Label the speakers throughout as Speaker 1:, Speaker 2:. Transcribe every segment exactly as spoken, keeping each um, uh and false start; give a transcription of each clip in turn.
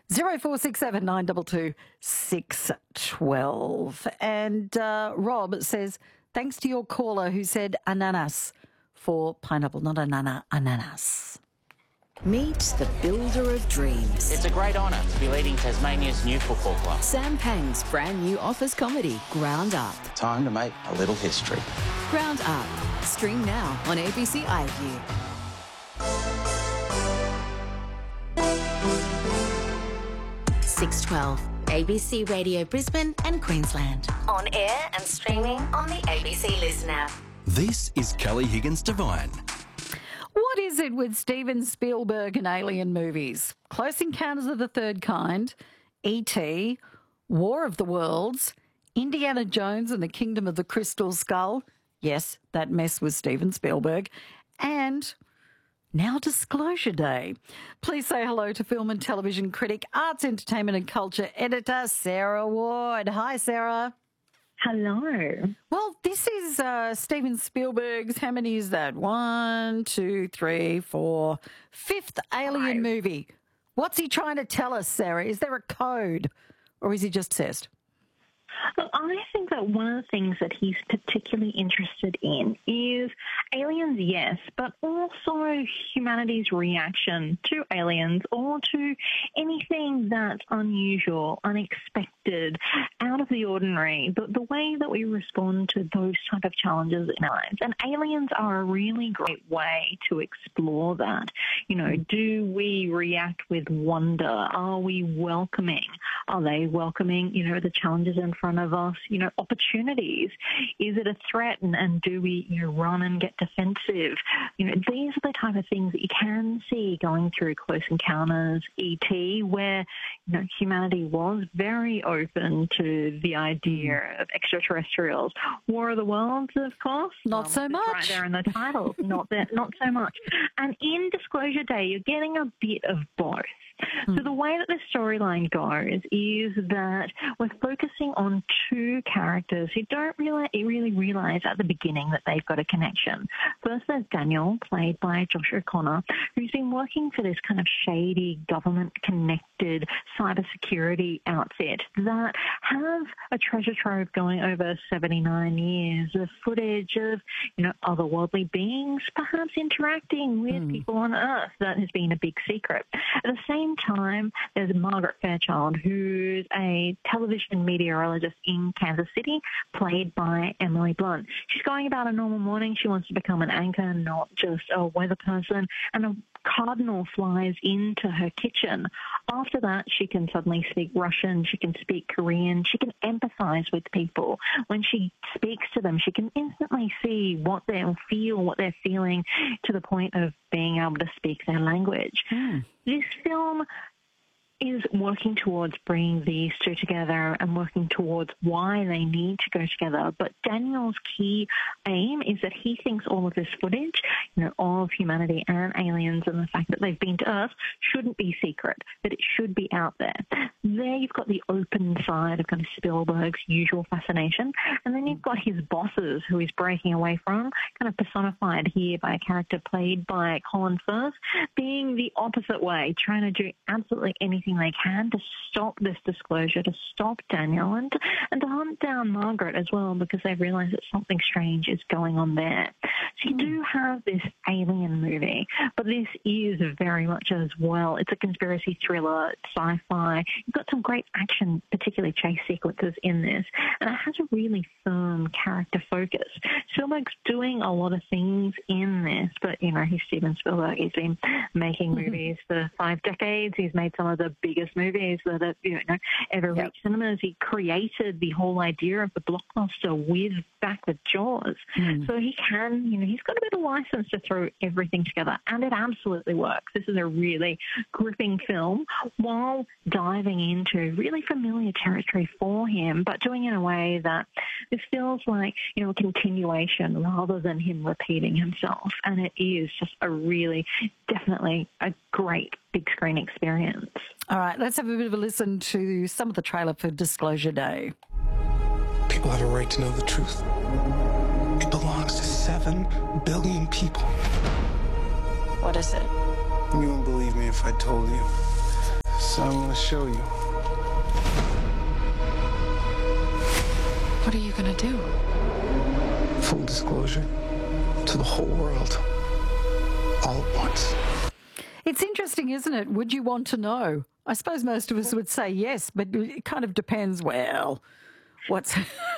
Speaker 1: Zero four six seven nine two two six twelve. And uh, Rob says, thanks to your caller who said ananas for pineapple, not anana, ananas.
Speaker 2: Meet the builder of dreams.
Speaker 3: It's a great honour to be leading Tasmania's new football club.
Speaker 2: Sam Pang's brand new office comedy, Ground Up.
Speaker 3: Time to make a little history.
Speaker 2: Ground Up. Stream now on A B C iView.
Speaker 4: six twelve, A B C Radio Brisbane and Queensland. On air and streaming on the A B C Listen app.
Speaker 5: This is Kelly Higgins Devine.
Speaker 1: What is it with Steven Spielberg and alien movies? Close Encounters of the Third Kind, E T, War of the Worlds, Indiana Jones and the Kingdom of the Crystal Skull. Yes, that mess with Steven Spielberg. And now Disclosure Day. Please say hello to film and television critic, arts, entertainment and culture editor, Sarah Ward. Hi, Sarah.
Speaker 6: Hello.
Speaker 1: Well, this is uh, Steven Spielberg's, how many is that? One, two, three, four, fifth Alien
Speaker 6: Five.
Speaker 1: movie. What's he trying to tell us, Sarah? Is there a code or is he just obsessed?
Speaker 6: Well, I think that one of the things that he's particularly interested in is aliens, yes, but also humanity's reaction to aliens or to anything that's unusual, unexpected, out of the ordinary, the, the way that we respond to those type of challenges in our lives. And aliens are a really great way to explore that. You know, do we react with wonder? Are we welcoming? Are they welcoming, you know, the challenges in front of us, you know, opportunities? Is it a threat? And, and do we, you know, run and get defensive? You know, these are the type of things that you can see going through Close Encounters, E T, where, you know, humanity was very open to the idea of extraterrestrials. War of the Worlds, of course.
Speaker 1: Not
Speaker 6: um,
Speaker 1: so
Speaker 6: it's
Speaker 1: much.
Speaker 6: Right there in the title. not that, not so much. And in Disclosure Day, you're getting a bit of both. So the way that the storyline goes is that we're focusing on two characters who don't really, really realize at the beginning that they've got a connection. First, there's Daniel, played by Josh O'Connor, who's been working for this kind of shady, government-connected cybersecurity outfit that have a treasure trove going over seventy-nine years of footage of, you know, otherworldly beings perhaps interacting with mm. people on Earth. That has been a big secret. At the same time, there's Margaret Fairchild, who's a television meteorologist in Kansas City, played by Emily Blunt. She's going about a normal morning. She wants to become an anchor, not just a weather person, and a cardinal flies into her kitchen. After that, she can suddenly speak Russian, she can speak Korean, she can empathize with people. When she speaks to them, she can instantly see what they feel, what they're feeling, to the point of being able to speak their language. Mm. This film is working towards bringing these two together and working towards why they need to go together. But Daniel's key aim is that he thinks all of this footage, you know, of humanity and aliens and the fact that they've been to Earth shouldn't be secret, that it should be out there. There you've got the open side of kind of Spielberg's usual fascination, and then you've got his bosses who he's breaking away from, kind of personified here by a character played by Colin Firth, being the opposite way, trying to do absolutely anything they can to stop this disclosure, to stop Daniel, and, and to hunt down Margaret as well, because they realise that something strange is going on there. So you do have this alien movie, but this is very much as well. It's a conspiracy thriller, sci-fi. You've got some great action, particularly chase sequences in this, and it has a really firm character focus. Spielberg's doing a lot of things in this, but, you know, he's Steven Spielberg. He's been making movies for five decades. He's made some of the biggest movies that have, you know, ever
Speaker 1: Yep.
Speaker 6: reached cinemas. He created the whole idea of the blockbuster with back with Jaws. Mm. So he can, you know, he's got a bit of license to throw everything together, and it absolutely works. This is a really gripping film while diving into really familiar territory for him, but doing it in a way that this feels like, you know, a continuation rather than him repeating himself. And it is just a really, definitely a great big screen experience.
Speaker 1: All right, let's have a bit of a listen to some of the trailer for Disclosure Day.
Speaker 7: People have a right to know the truth. It belongs to seven billion people.
Speaker 8: What is it?
Speaker 7: You won't believe me if I told you. So I'm gonna show you.
Speaker 2: What are you gonna do?
Speaker 7: Full disclosure to the whole world. All at once.
Speaker 1: It's interesting, isn't it? Would you want to know? I suppose most of us would say yes, but it kind of depends. Well, what's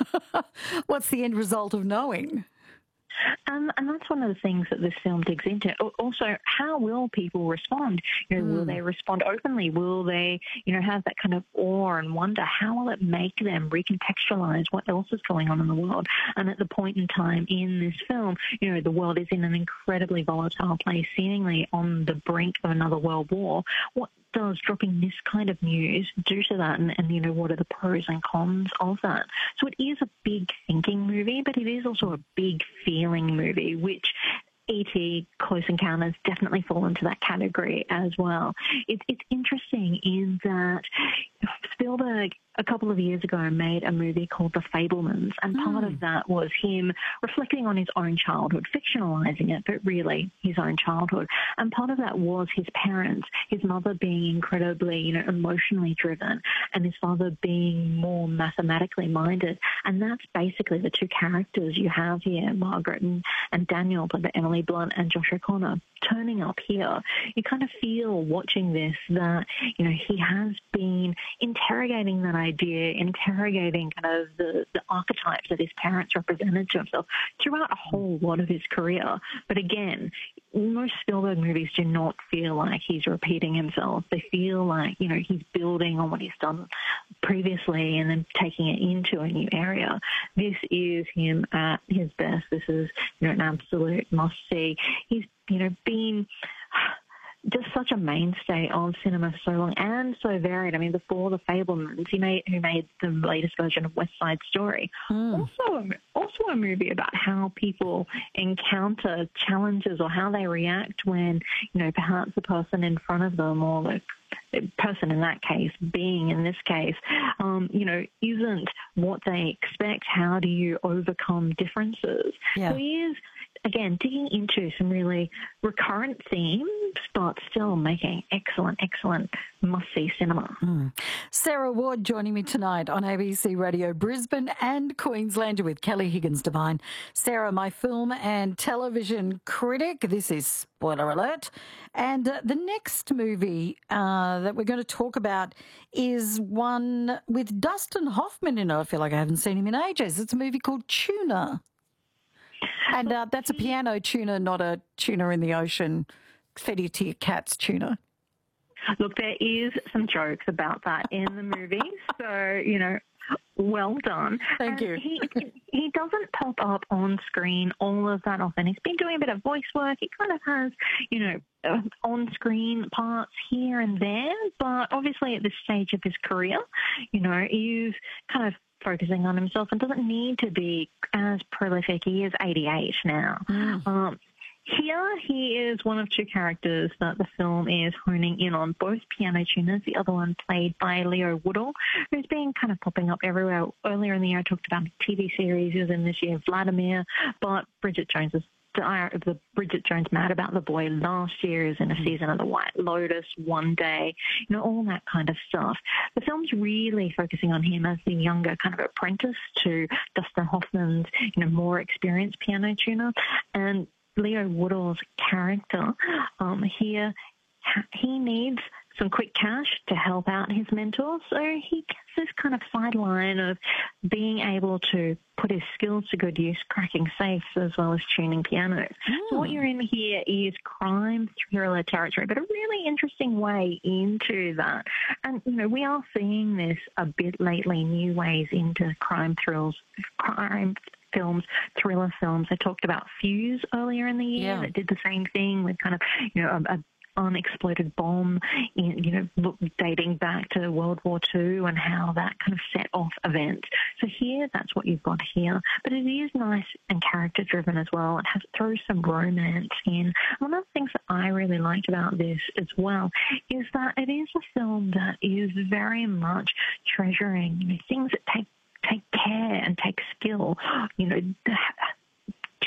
Speaker 1: what's the end result of knowing?
Speaker 6: Um, and that's one of the things that this film digs into. Also, how will people respond? You know, mm. will they respond openly? Will they, you know, have that kind of awe and wonder? How will it make them recontextualize what else is going on in the world? And at the point in time in this film, you know, the world is in an incredibly volatile place, seemingly on the brink of another world war. What does dropping this kind of news do to that, and, and you know, what are the pros and cons of that? So it is a big thinking movie, but it is also a big feeling movie, which E T Close Encounters definitely fall into that category as well. It, it's interesting in that Spielberg a couple of years ago made a movie called The Fabelmans, and mm. part of that was him reflecting on his own childhood, fictionalizing it, but really his own childhood. And part of that was his parents, his mother being incredibly, you know, emotionally driven, and his father being more mathematically minded. And that's basically the two characters you have here, Margaret and, and Daniel, played by Emily Blunt and Josh O'Connor, turning up here. You kind of feel watching this that, you know, he has been interrogating that idea, interrogating kind of the, the archetypes that his parents represented to himself throughout a whole lot of his career. But again, most Spielberg movies do not feel like he's repeating himself. They feel like, you know, he's building on what he's done previously and then taking it into a new area. This is him at his best. This is, you know, an absolute must-see. He's, you know, been just such a mainstay of cinema for so long and so varied. I mean, before The Fabelmans, he made who made the latest version of West Side Story. Mm. Also, a, also a movie about how people encounter challenges or how they react when, you know, perhaps the person in front of them, or the person in that case, being in this case, um, you know, isn't what they expect. How do you overcome differences?
Speaker 1: Yeah.
Speaker 6: So he is, again, digging into some really recurrent themes, but still making excellent, excellent must-see cinema.
Speaker 1: Mm. Sarah Ward joining me tonight on A B C Radio Brisbane and Queensland with Kelly Higgins-Devine. Sarah, my film and television critic. This is spoiler alert. And uh, the next movie uh, that we're going to talk about is one with Dustin Hoffman in it. I feel like I haven't seen him in ages. It's a movie called Tuna. And uh, that's a piano tuna, not a tuna in the ocean, fed you to your cat's tuna.
Speaker 6: Look, there is some jokes about that in the movie, so, you know, well done.
Speaker 1: Thank
Speaker 6: and
Speaker 1: you.
Speaker 6: He, he doesn't pop up on screen all of that often. He's been doing a bit of voice work. He kind of has, you know, uh, on-screen parts here and there, but obviously at this stage of his career, you know, he's kind of focusing on himself and doesn't need to be as prolific. He is eighty-eight now. Mm. Um, here, he is one of two characters that the film is honing in on, both piano tuners, the other one played by Leo Woodall, who's been kind of popping up everywhere. Earlier in the year, I talked about a T V series. He was in this year, Vladimir, but Bridget Jones's the Bridget Jones Mad About the Boy last year is in a season of The White Lotus, One Day, you know, all that kind of stuff. The film's really focusing on him as the younger kind of apprentice to Dustin Hoffman's, you know, more experienced piano tuner. And Leo Woodall's character um, here, he needs some quick cash to help out his mentor. So he gets this kind of sideline of being able to put his skills to good use, cracking safes as well as tuning pianos. Mm. So what you're in here is crime thriller territory, but a really interesting way into that. And, you know, we are seeing this a bit lately, new ways into crime thrills, crime films, thriller films. I talked about Fuse earlier in the year
Speaker 1: yeah.
Speaker 6: that did the same thing with kind of, you know, a, a unexploded bomb, in, you know, look, dating back to World War Two and how that kind of set off events. So here, that's what you've got here. But it is nice and character-driven as well. It has throws some romance in. One of the things that I really liked about this as well is that it is a film that is very much treasuring, you know, things that take take care and take skill. You know,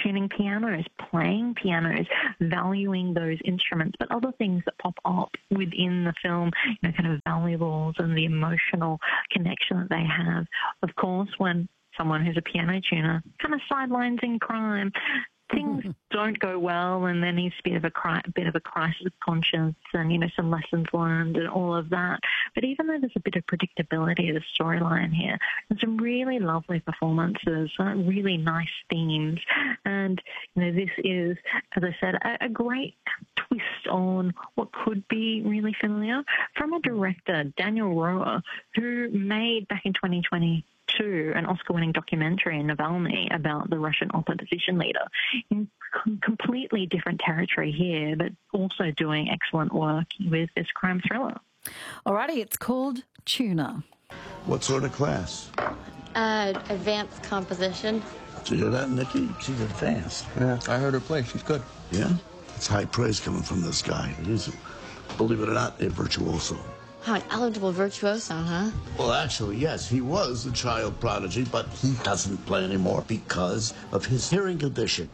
Speaker 6: tuning pianos, playing pianos, valuing those instruments, but other things that pop up within the film, you know, kind of valuables and the emotional connection that they have. Of course, when someone who's a piano tuner kind of sidelines in crime, things don't go well, and then he's a bit of a cri- bit of a crisis of conscience, and you know, some lessons learned and all of that. But even though there's a bit of predictability of the storyline here, there's some really lovely performances, uh, really nice themes, and you know, this is, as I said, a, a great twist on what could be really familiar from a director, Daniel Roher, who made back in twenty twenty. To an Oscar-winning documentary in Navalny about the Russian opposition leader, in com- completely different territory here, but also doing excellent work with this crime thriller.
Speaker 1: Alrighty, it's called Tuna.
Speaker 8: What sort of class?
Speaker 9: Uh, advanced composition.
Speaker 8: Did you hear that, Nikki? She's advanced.
Speaker 10: Yeah, I heard her play. She's good.
Speaker 8: Yeah? It's high praise coming from this guy. He's, believe it or not, a virtuoso.
Speaker 9: Oh, an eligible virtuoso, huh?
Speaker 8: Well, actually, yes, he was a child prodigy, but he doesn't play anymore because of his hearing condition.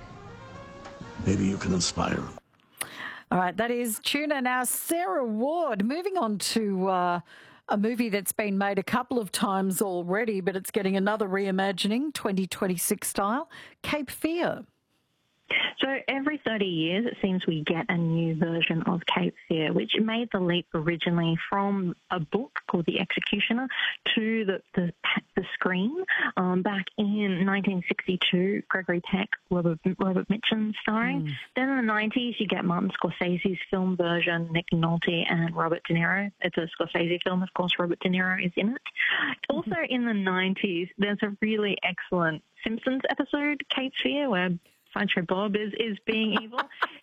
Speaker 8: Maybe you can inspire him.
Speaker 1: All right, that is Tuna. Now, Sarah Ward, moving on to uh, a movie that's been made a couple of times already, but it's getting another reimagining, twenty twenty-six style, Cape Fear.
Speaker 6: So every thirty years, it seems we get a new version of Cape Fear, which made the leap originally from a book called The Executioner to the the, the screen. Um, back in nineteen sixty-two, Gregory Peck, Robert, Robert Mitchum starring. Mm. Then in the nineties, you get Martin Scorsese's film version, Nick Nolte and Robert De Niro. It's a Scorsese film, of course, Robert De Niro is in it. Also mm-hmm. in the nineties, there's a really excellent Simpsons episode, Cape Fear, where Sideshow Bob is, is being evil.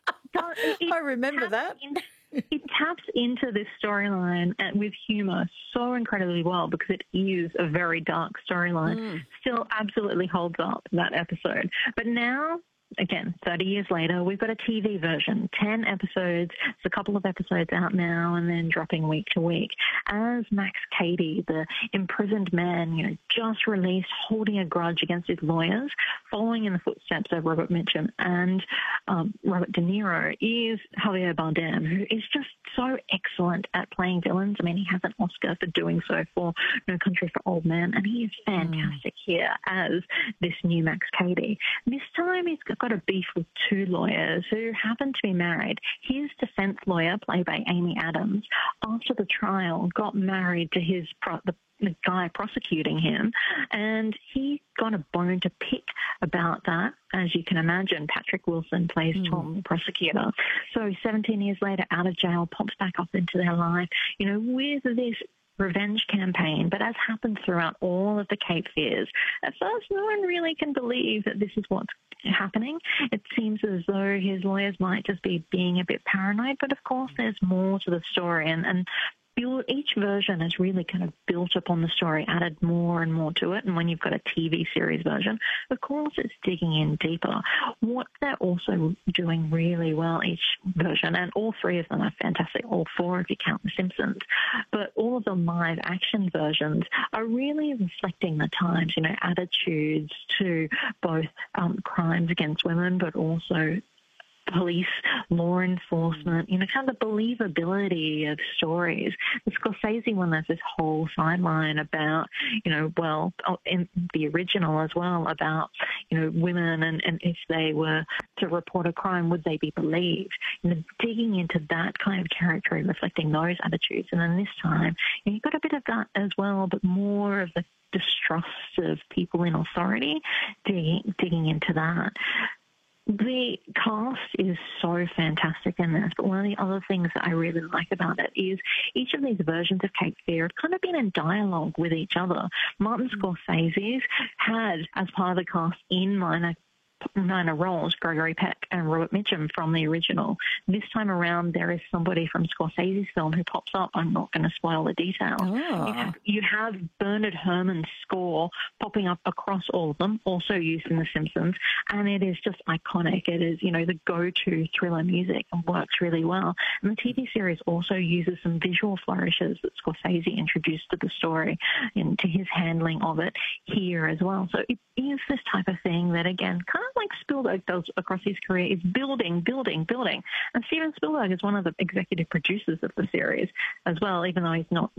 Speaker 6: It, it
Speaker 1: I remember that.
Speaker 6: In, it taps into this storyline with humour so incredibly well because it is a very dark storyline. Mm. Still absolutely holds up, that episode. But now, again, thirty years later, we've got a T V version, ten episodes. There's a couple of episodes out now and then dropping week to week. As Max Cady, the imprisoned man, you know, just released, holding a grudge against his lawyers, following in the footsteps of Robert Mitchum and um, Robert De Niro, is Javier Bardem, who is just so excellent at playing villains. I mean, he has an Oscar for doing so for No Country for Old Men, and he is fantastic mm. here as this new Max Cady. This time he's got a beef with two lawyers who happen to be married. His defense lawyer, played by Amy Adams, after the trial got married to his pro- the, the guy prosecuting him, and he got a bone to pick about that. As you can imagine, Patrick Wilson plays mm. Tom, the prosecutor. So seventeen years later, out of jail, pops back up into their life, you know, with this revenge campaign. But as happens throughout all of the Cape Fears, at first no one really can believe that this is what's happening. It seems as though his lawyers might just be being a bit paranoid, but of course there's more to the story, and, and each version has really kind of built upon the story, added more and more to it. And when you've got a T V series version, of course it's digging in deeper. What they're also doing really well, each version, and all three of them are fantastic, all four if you count The Simpsons, but all of the live action versions are really reflecting the times, you know, attitudes to both um, crimes against women, but also police, law enforcement, you know, kind of the believability of stories. The Scorsese one, there's this whole sideline about, you know, well, in the original as well, about, you know, women and, and if they were to report a crime, would they be believed? You know, digging into that kind of territory, reflecting those attitudes. And then this time, you know, you've got a bit of that as well, but more of the distrust of people in authority, digging, digging into that. The cast is so fantastic in this, but one of the other things that I really like about it is each of these versions of Cape Fear have kind of been in dialogue with each other. Martin Scorsese's had, as part of the cast in minor minor roles, Gregory Peck and Robert Mitchum from the original. This time around, there is somebody from Scorsese's film who pops up. I'm not going to spoil the details. Oh. You, have, you have Bernard Herrmann's score popping up across all of them, also used in The Simpsons, and it is just iconic. It is, you know, the go-to thriller music and works really well. And the T V series also uses some visual flourishes that Scorsese introduced to the story and to his handling of it here as well. So it is this type of thing that, again, kind of like Spielberg does across his career, is building, building, building. And Steven Spielberg is one of the executive producers of the series as well, even though he's not